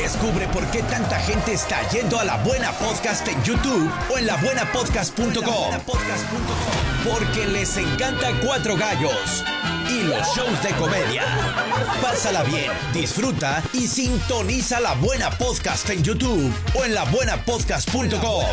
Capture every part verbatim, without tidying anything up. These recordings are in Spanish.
Descubre por qué tanta gente está yendo a La Buena Podcast en YouTube o en la buena podcast punto com. Porque les encanta Cuatro Gallos y los shows de comedia. Pásala bien, disfruta y sintoniza La Buena Podcast en YouTube o en la buena podcast punto com.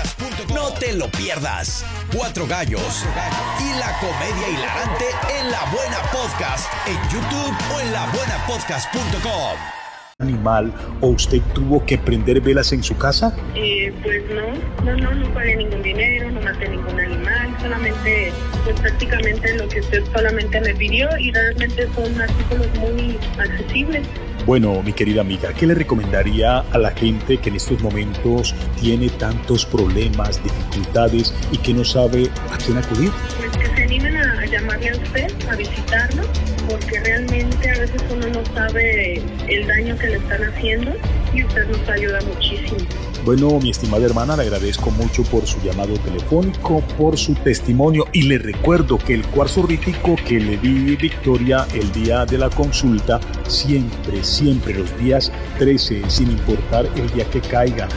No te lo pierdas. Cuatro Gallos y la comedia hilarante en La Buena Podcast en YouTube o en la buena podcast punto com. ¿Animal o usted tuvo que prender velas en su casa? Eh, pues no, no, no, no pagué ningún dinero, no maté ningún animal, solamente, pues prácticamente lo que usted solamente me pidió y realmente son artículos muy accesibles. Bueno, mi querida amiga, ¿qué le recomendaría a la gente que en estos momentos tiene tantos problemas, dificultades y que no sabe a quién acudir? Pues que se animen a, a llamarle a usted, a visitarlo, porque realmente a veces uno no sabe el daño que le están haciendo y usted nos ayuda muchísimo. Bueno, mi estimada hermana, le agradezco mucho por su llamado telefónico, por su testimonio y le recuerdo que el cuarzo rítico que le di Victoria el día de la consulta, siempre, siempre los días trece, sin importar el día que caiga,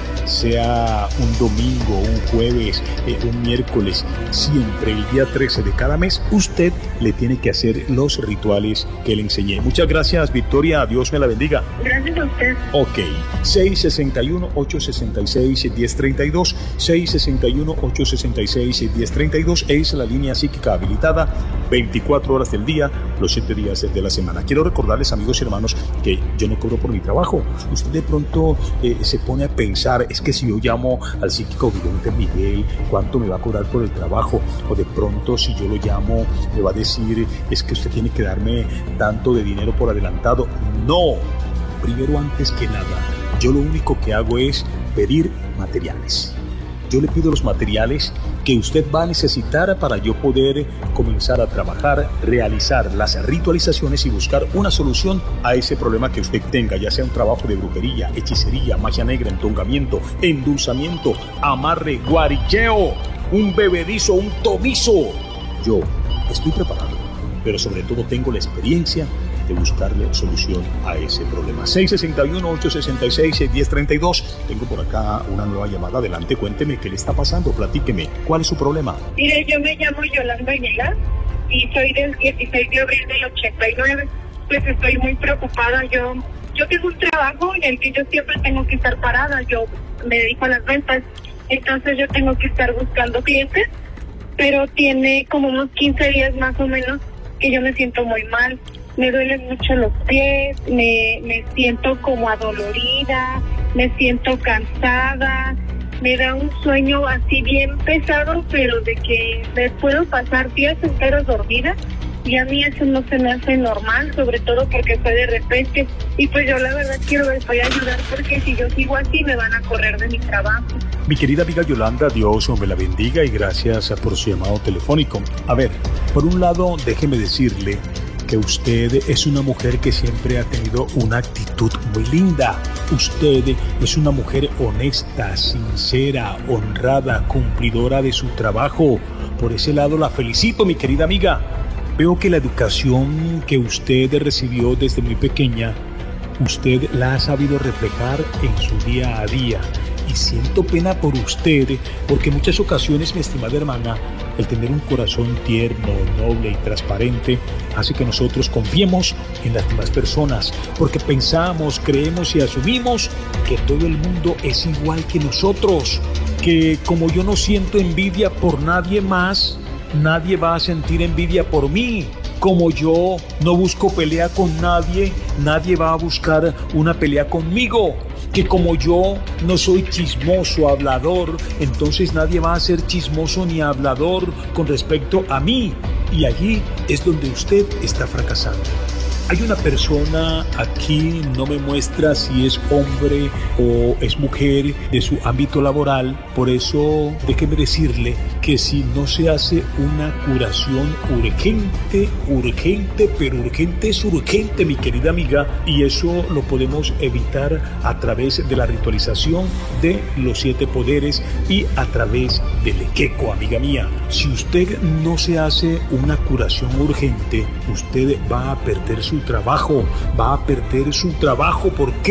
sea un domingo, un jueves, eh, un miércoles, siempre el día trece de cada mes, usted le tiene que hacer los rituales que le enseñé. Muchas gracias, Victoria, Dios me la bendiga. Gracias a usted. Ok, seis seis uno, ocho seis seis, uno cero tres dos, seis seis uno, ocho seis seis, uno cero tres dos es la línea psíquica habilitada veinticuatro horas del día, los siete días de la semana. Quiero recordarles, amigos y hermanos, que yo no cobro por mi trabajo. Usted de pronto eh, se pone a pensar, es que si yo llamo al psíquico vidente Miguel, ¿cuánto me va a cobrar por el trabajo? O de pronto si yo lo llamo, me va a decir, es que usted tiene que darme tanto de dinero por adelantado. No, primero, antes que nada, yo lo único que hago es pedir materiales. Yo le pido los materiales que usted va a necesitar para yo poder comenzar a trabajar, realizar las ritualizaciones y buscar una solución a ese problema que usted tenga, ya sea un trabajo de brujería, hechicería, magia negra, entongamiento, endulzamiento, amarre, guarilleo, un bebedizo, un tomizo. Yo estoy preparado, pero sobre todo tengo la experiencia de buscarle solución a ese problema. seis seis uno, ocho seis seis, uno cero tres dos. Tengo por acá una nueva llamada. Adelante, cuénteme qué le está pasando, platíqueme. ¿Cuál es su problema? Mire, yo me llamo Yolanda Villegas y soy del dieciséis de abril del ochenta y nueve. Pues estoy muy preocupada. Yo yo tengo un trabajo en el que yo siempre tengo que estar parada. Yo me dedico a las ventas. Entonces yo tengo que estar buscando clientes, pero tiene como unos quince días más o menos que yo me siento muy mal. Me duelen mucho los pies, me, me siento como adolorida, me siento cansada, me da un sueño así bien pesado, pero de que me puedo pasar días enteros dormida y a mí eso no se me hace normal, sobre todo porque fue de repente y pues yo la verdad quiero ver, voy a ayudar porque si yo sigo así me van a correr de mi trabajo. Mi querida amiga Yolanda, Dios me la bendiga y gracias por su llamado telefónico. A ver, por un lado déjeme decirle que usted es una mujer que siempre ha tenido una actitud muy linda. Usted es una mujer honesta, sincera, honrada, cumplidora de su trabajo. Por ese lado la felicito, mi querida amiga. Veo que la educación que usted recibió desde muy pequeña, usted la ha sabido reflejar en su día a día. Y siento pena por usted, porque en muchas ocasiones, mi estimada hermana, el tener un corazón tierno, noble y transparente hace que nosotros confiemos en las demás personas, porque pensamos, creemos y asumimos que todo el mundo es igual que nosotros, que como yo no siento envidia por nadie más, nadie va a sentir envidia por mí. Como yo no busco pelea con nadie, nadie va a buscar una pelea conmigo. Que como yo no soy chismoso, hablador, entonces nadie va a ser chismoso ni hablador con respecto a mí. Y allí es donde usted está fracasando. Hay una persona aquí, no me muestra si es hombre o es mujer de su ámbito laboral, por eso déjeme decirle que si no se hace una curación urgente, urgente, pero urgente es urgente, mi querida amiga, y eso lo podemos evitar a través de la ritualización de los siete poderes y a través del equeco, amiga mía. Si usted no se hace una curación urgente, usted va a perder su trabajo, va a perder su trabajo. ¿Por qué?